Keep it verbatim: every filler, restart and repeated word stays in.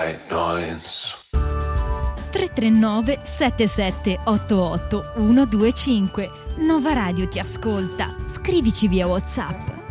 white noise. tre tre nove sette sette otto otto uno due cinque. Nova Radio ti ascolta. Scrivici via WhatsApp.